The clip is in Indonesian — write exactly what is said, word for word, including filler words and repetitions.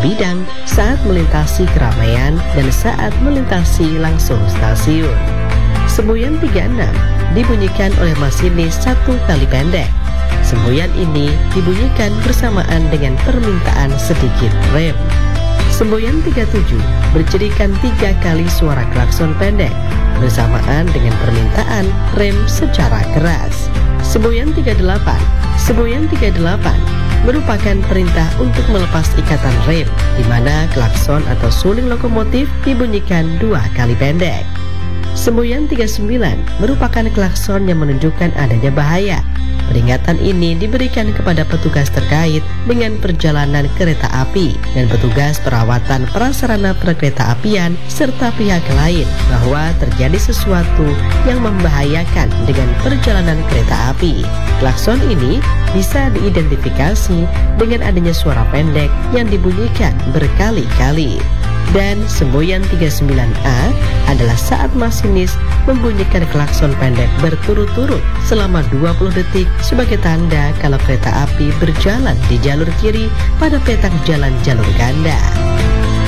bidang saat melintasi keramaian dan saat melintasi langsung stasiun. Semboyan tiga puluh enam dibunyikan oleh masinis satu kali pendek. Semboyan ini dibunyikan bersamaan dengan permintaan sedikit rem. Semboyan tiga puluh tujuh bercirikan tiga kali suara klakson pendek bersamaan dengan permintaan rem secara keras. Semboyan tiga puluh delapan Semboyan tiga puluh delapan merupakan perintah untuk melepas ikatan rem, di mana klakson atau suling lokomotif dibunyikan dua kali pendek. Semboyan tiga puluh sembilan merupakan klakson yang menunjukkan adanya bahaya. Peringatan ini diberikan kepada petugas terkait dengan perjalanan kereta api dan petugas perawatan prasarana perkereta apian serta pihak lain bahwa terjadi sesuatu yang membahayakan dengan perjalanan kereta api. Klakson ini bisa diidentifikasi dengan adanya suara pendek yang dibunyikan berkali-kali. Dan semboyan tiga puluh sembilan A adalah saat masinis membunyikan klakson pendek berturut-turut selama dua puluh detik sebagai tanda kalau kereta api berjalan di jalur kiri pada petak jalan jalur ganda.